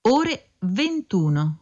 ore 21.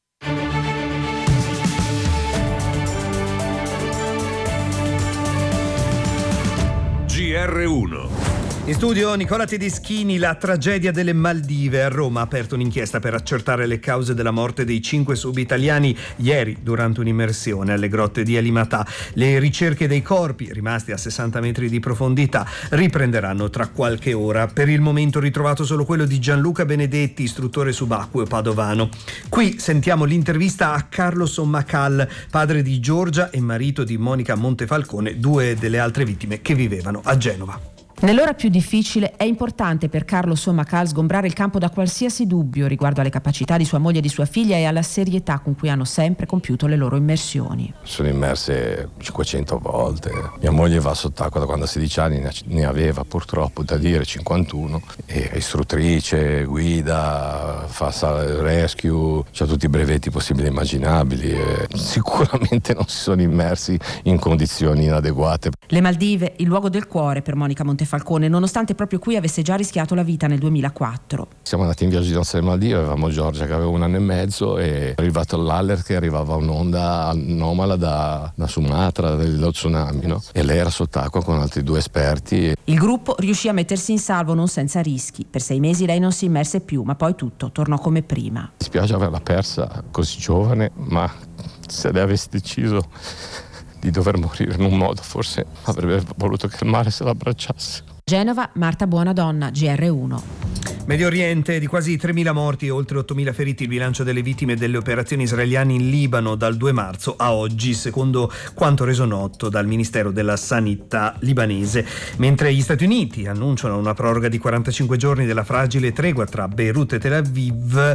GR1. In studio Nicola Tedeschini. La tragedia delle Maldive. A Roma ha aperto un'inchiesta per accertare le cause della morte dei 5 subitaliani ieri durante un'immersione alle grotte di Alimatà. Le ricerche dei corpi, rimasti a 60 metri di profondità, riprenderanno tra qualche ora. Per il momento ritrovato solo quello di Gianluca Benedetti, istruttore subacqueo padovano. Qui sentiamo l'intervista a Carlos Ommacal, padre di Giorgia e marito di Monica Montefalcone, due delle altre vittime che vivevano a Genova. Nell'ora più difficile è importante per Carlos Ommacal sgombrare il campo da qualsiasi dubbio riguardo alle capacità di sua moglie e di sua figlia e alla serietà con cui hanno sempre compiuto le loro immersioni. Sono immerse 500 volte. Mia moglie va sott'acqua da quando ha 16 anni, ne aveva purtroppo da dire 51. È istruttrice, guida, fa rescue, ha tutti i brevetti possibili e immaginabili. Sicuramente non si sono immersi in condizioni inadeguate. Le Maldive, il luogo del cuore per Monica Montefalcone, nonostante proprio qui avesse già rischiato la vita nel 2004. Siamo andati in viaggio di nozze alle Maldive, avevamo Giorgia che aveva 1 anno e mezzo e è arrivato l'alert che arrivava un'onda anomala da Sumatra, dello tsunami, no? E lei era sott'acqua con altri 2 esperti. Il gruppo riuscì a mettersi in salvo non senza rischi. Per 6 mesi lei non si immerse più, ma poi tutto tornò come prima. Mi spiace averla persa così giovane, ma se lei avesse deciso di dover morire in un modo, forse avrebbe voluto che il mare se l'abbracciasse. Genova, Marta Buonadonna, GR1. Medio Oriente, di quasi 3.000 morti e oltre 8.000 feriti il bilancio delle vittime delle operazioni israeliane in Libano dal 2 marzo a oggi, secondo quanto reso noto dal Ministero della Sanità libanese. Mentre gli Stati Uniti annunciano una proroga di 45 giorni della fragile tregua tra Beirut e Tel Aviv,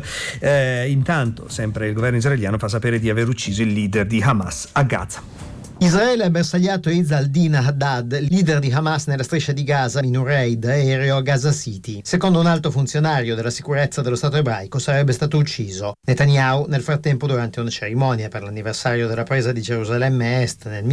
intanto sempre il governo israeliano fa sapere di aver ucciso il leader di Hamas a Gaza. Israele ha bersagliato Izz al-Din Haddad, leader di Hamas nella striscia di Gaza, in un raid aereo a Gaza City. Secondo un alto funzionario della sicurezza dello Stato ebraico sarebbe stato ucciso. Netanyahu, nel frattempo, durante una cerimonia per l'anniversario della presa di Gerusalemme Est nel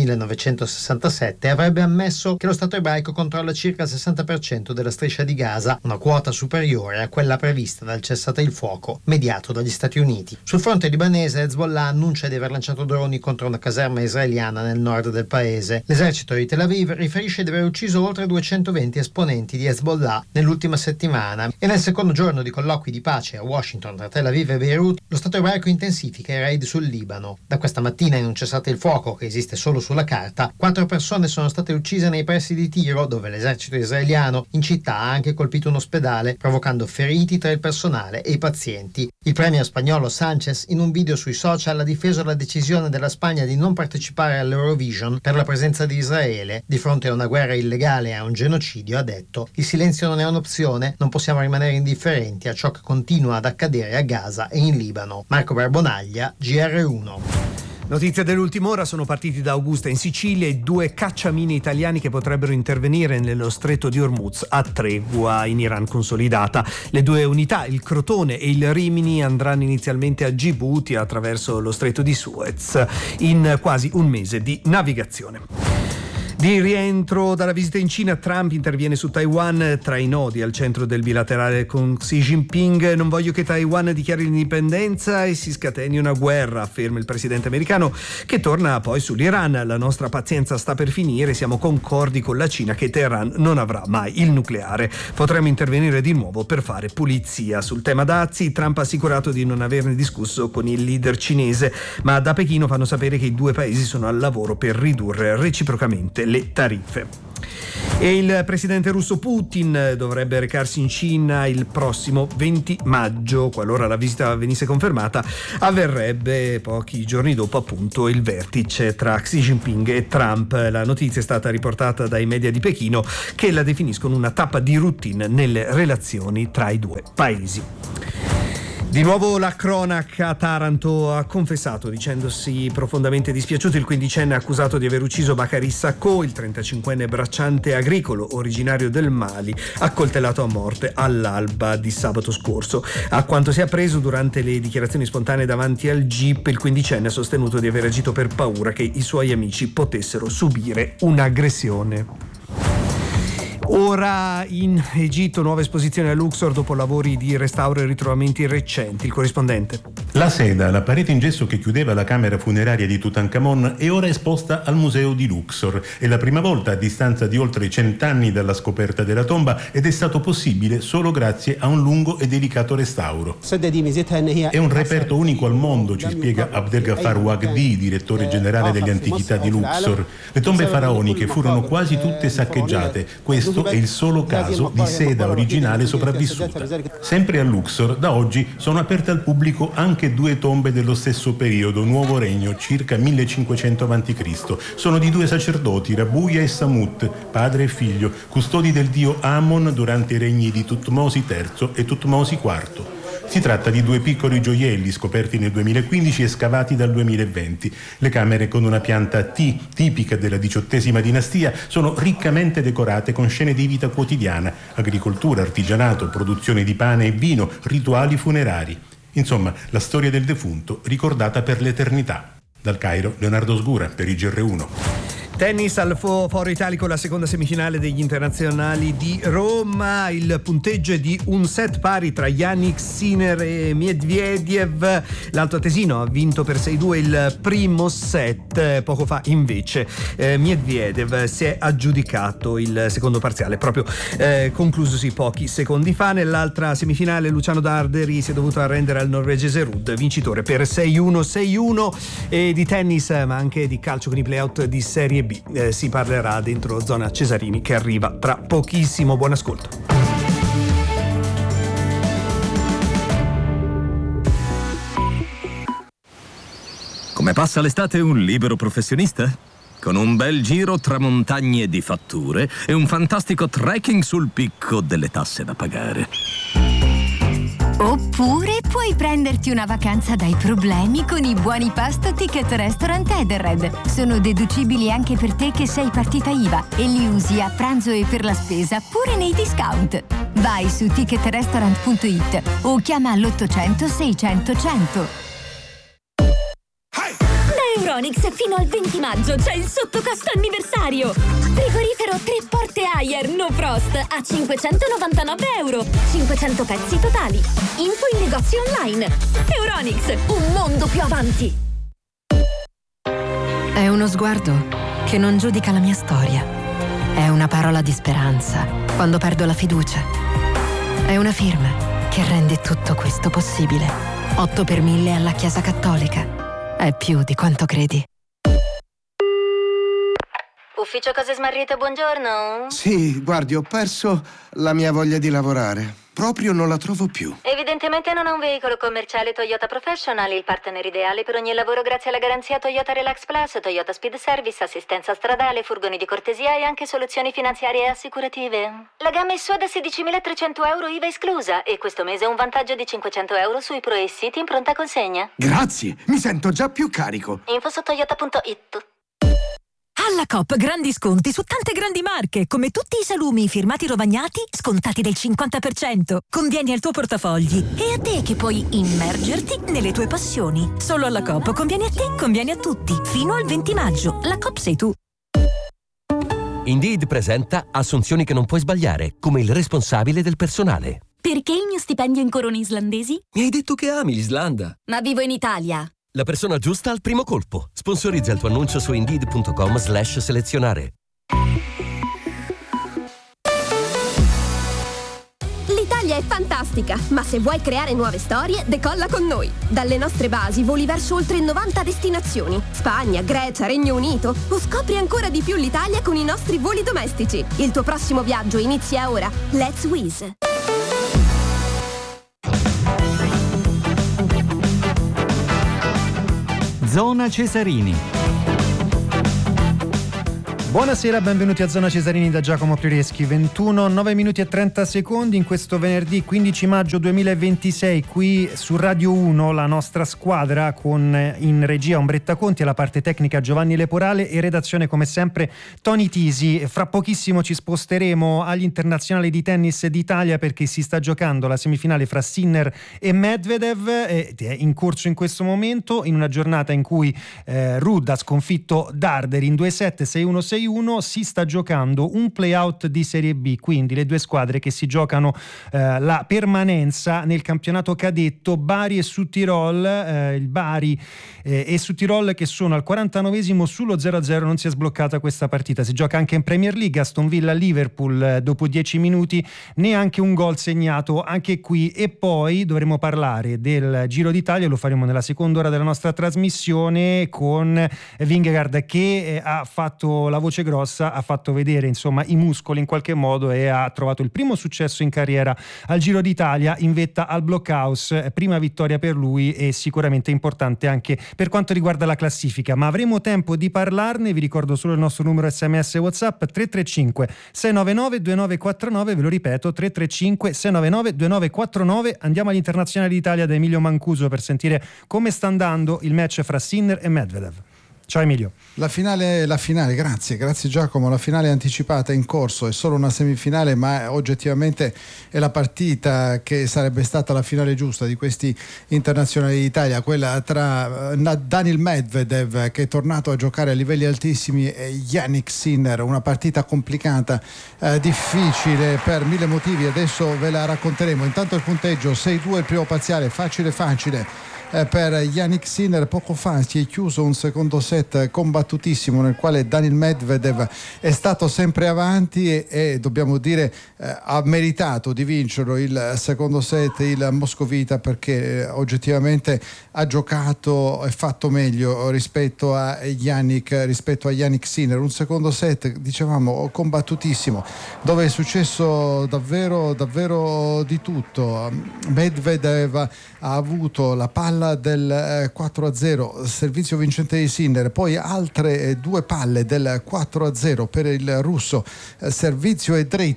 1967, avrebbe ammesso che lo Stato ebraico controlla circa il 60% della striscia di Gaza, una quota superiore a quella prevista dal cessate il fuoco mediato dagli Stati Uniti. Sul fronte libanese, Hezbollah annuncia di aver lanciato droni contro una caserma israeliana nel nord del paese. L'esercito di Tel Aviv riferisce di aver ucciso oltre 220 esponenti di Hezbollah nell'ultima settimana e nel secondo giorno di colloqui di pace a Washington tra Tel Aviv e Beirut lo Stato ebraico intensifica i raid sul Libano. Da questa mattina, in un cessate il fuoco che esiste solo sulla carta, 4 persone sono state uccise nei pressi di Tiro, dove l'esercito israeliano in città ha anche colpito un ospedale, provocando feriti tra il personale e i pazienti. Il premier spagnolo Sánchez, in un video sui social, ha difeso la decisione della Spagna di non partecipare all'Eurovision per la presenza di Israele. Di fronte a una guerra illegale e a un genocidio, ha detto: il silenzio non è un'opzione, non possiamo rimanere indifferenti a ciò che continua ad accadere a Gaza e in Libano. Marco Barbonaglia, GR1. Notizie dell'ultima ora: sono partiti da Augusta in Sicilia i 2 cacciamine italiani che potrebbero intervenire nello stretto di Hormuz a tregua in Iran consolidata. Le 2 unità, il Crotone e il Rimini, andranno inizialmente a Gibuti attraverso lo stretto di Suez in quasi un mese di navigazione. Di rientro dalla visita in Cina, Trump interviene su Taiwan tra i nodi al centro del bilaterale con Xi Jinping. Non voglio che Taiwan dichiari l'indipendenza e si scateni una guerra, afferma il presidente americano, che torna poi sull'Iran. La nostra pazienza sta per finire, siamo concordi con la Cina che Teheran non avrà mai il nucleare. Potremmo intervenire di nuovo per fare pulizia. Sul tema dazi, Trump ha assicurato di non averne discusso con il leader cinese, ma da Pechino fanno sapere che i 2 paesi sono al lavoro per ridurre reciprocamente le tariffe. E il presidente russo Putin dovrebbe recarsi in Cina il prossimo 20 maggio. Qualora la visita venisse confermata, avverrebbe pochi giorni dopo appunto il vertice tra Xi Jinping e Trump. La notizia è stata riportata dai media di Pechino, che la definiscono una tappa di routine nelle relazioni tra i 2 paesi. Di nuovo la cronaca. Taranto ha confessato dicendosi profondamente dispiaciuto il 15enne accusato di aver ucciso Bakary Sacco, il 35enne bracciante agricolo originario del Mali, accoltellato a morte all'alba di sabato scorso. A quanto si è appreso durante le dichiarazioni spontanee davanti al GIP, il 15enne ha sostenuto di aver agito per paura che i suoi amici potessero subire un'aggressione. Ora in Egitto, nuova esposizione a Luxor dopo lavori di restauro e ritrovamenti recenti. Il corrispondente. La seda, la parete in gesso che chiudeva la camera funeraria di Tutankhamon, è ora esposta al museo di Luxor. È la prima volta a distanza di oltre 100 anni dalla scoperta della tomba ed è stato possibile solo grazie a un lungo e delicato restauro. È un reperto unico al mondo, ci spiega Abdelgafar Wagdi, direttore generale delle antichità di Luxor. Le tombe faraoniche furono quasi tutte saccheggiate. Questo è il solo caso di seda originale sopravvissuta. Sempre a Luxor, da oggi sono aperte al pubblico anche 2 tombe dello stesso periodo, Nuovo Regno, circa 1500 a.C. Sono di 2 sacerdoti, Rabuya e Samut, padre e figlio, custodi del dio Amon durante i regni di Tutmosi III e Tutmosi IV. Si tratta di 2 piccoli gioielli scoperti nel 2015 e scavati dal 2020. Le camere con una pianta T, tipica della XVIII dinastia, sono riccamente decorate con scene di vita quotidiana, agricoltura, artigianato, produzione di pane e vino, rituali funerari. Insomma, la storia del defunto ricordata per l'eternità. Dal Cairo, Leonardo Sgura per il GR1. Tennis al Foro Italico, la seconda semifinale degli internazionali di Roma. Il punteggio è di un set pari tra Jannik Sinner e Medvedev. L'altoatesino ha vinto per 6-2 il primo set. Poco fa invece Medvedev si è aggiudicato il secondo parziale, proprio conclusosi pochi secondi fa. Nell'altra semifinale Luciano Darderi si è dovuto arrendere al norvegese Ruud, vincitore per 6-1, 6-1. E di tennis ma anche di calcio con i playout di Serie B si parlerà dentro Zona Cesarini, che arriva tra pochissimo. Buon ascolto. Come passa l'estate un libero professionista? Con un bel giro tra montagne di fatture e un fantastico trekking sul picco delle tasse da pagare. Oppure puoi prenderti una vacanza dai problemi con i buoni pasto Ticket Restaurant Edenred. Sono deducibili anche per te che sei partita IVA e li usi a pranzo e per la spesa pure nei discount. Vai su ticketrestaurant.it o chiama all'800 600 100. Da Euronics fino al 20 maggio c'è il sottocosto anniversario. Frigorifero 3 porte Haier No Frost a €599. 500 pezzi totali. Info in negozio online. Euronics, un mondo più avanti. È uno sguardo che non giudica la mia storia. È una parola di speranza quando perdo la fiducia. È una firma che rende tutto questo possibile. 8 per 1000 alla Chiesa Cattolica. È più di quanto credi. Ufficio Cose Smarrite, buongiorno. Sì, guardi, ho perso la mia voglia di lavorare. Proprio non la trovo più. Evidentemente non ha un veicolo commerciale Toyota Professional, il partner ideale per ogni lavoro grazie alla garanzia Toyota Relax Plus, Toyota Speed Service, assistenza stradale, furgoni di cortesia e anche soluzioni finanziarie e assicurative. La gamma è sua da €16.300 IVA esclusa e questo mese ha un vantaggio di €500 sui Pro e City in pronta consegna. Grazie, mi sento già più carico. Info su toyota.it. Alla Coop grandi sconti su tante grandi marche, come tutti i salumi firmati Rovagnati scontati del 50%. Convieni al tuo portafogli e a te che puoi immergerti nelle tue passioni. Solo alla Coop conviene a te, conviene a tutti. Fino al 20 maggio. La Coop sei tu. Indeed presenta assunzioni che non puoi sbagliare, come il responsabile del personale. Perché il mio stipendio in corone islandesi? Mi hai detto che ami l'Islanda. Ma vivo in Italia. La persona giusta al primo colpo. Sponsorizza il tuo annuncio su Indeed.com/selezionare. L'Italia è fantastica, ma se vuoi creare nuove storie, decolla con noi. Dalle nostre basi voli verso oltre 90 destinazioni. Spagna, Grecia, Regno Unito. O scopri ancora di più l'Italia con i nostri voli domestici. Il tuo prossimo viaggio inizia ora. Let's Wizz. Zona Cesarini. Buonasera, benvenuti a Zona Cesarini da Giacomo Prioreschi. 21, 9 minuti e 30 secondi in questo venerdì 15 maggio 2026 qui su Radio 1, la nostra squadra con in regia Ombretta Conti, alla parte tecnica Giovanni Leporale e redazione come sempre Tony Tisi. Fra pochissimo ci sposteremo agli internazionali di tennis d'Italia perché si sta giocando la semifinale fra Sinner e Medvedev ed è in corso in questo momento in una giornata in cui Ruud ha sconfitto Darderi in 2-7, 6-1, 6-1. 6-1 si sta giocando un play-out di Serie B, quindi le due squadre che si giocano la permanenza nel campionato cadetto, Bari e Südtirol. Il Bari e Südtirol che sono al 49esimo sullo 0-0, non si è sbloccata questa partita. Si gioca anche in Premier League, Aston Villa-Liverpool, dopo 10 minuti neanche un gol segnato anche qui. E poi dovremo parlare del Giro d'Italia, lo faremo nella seconda ora della nostra trasmissione con Vingegaard che ha fatto la voce grossa, ha fatto vedere insomma i muscoli in qualche modo e ha trovato il primo successo in carriera al Giro d'Italia in vetta al Blockhaus. Prima vittoria per lui e sicuramente importante anche per quanto riguarda la classifica, ma avremo tempo di parlarne. Vi ricordo solo il nostro numero SMS WhatsApp 335 699 2949, ve lo ripeto 335 699 2949. Andiamo all'Internazionale d'Italia da Emilio Mancuso per sentire come sta andando il match fra Sinner e Medvedev. Ciao Emilio. La finale, grazie Giacomo, la finale anticipata in corso, è solo una semifinale ma oggettivamente è la partita che sarebbe stata la finale giusta di questi Internazionali d'Italia, quella tra Daniil Medvedev che è tornato a giocare a livelli altissimi e Jannik Sinner, una partita complicata, difficile per mille motivi, adesso ve la racconteremo. Intanto il punteggio 6-2 il primo parziale, facile per Jannik Sinner. Poco fa si è chiuso un secondo set combattutissimo nel quale Daniil Medvedev è stato sempre avanti e dobbiamo dire ha meritato di vincerlo il secondo set il moscovita, perché oggettivamente ha giocato e fatto meglio rispetto a Jannik Sinner. Un secondo set, dicevamo, combattutissimo, dove è successo davvero di tutto. Medvedev ha avuto la palla del 4-0, servizio vincente di Sinner, poi altre due palle del 4-0 per il russo, servizio e dritto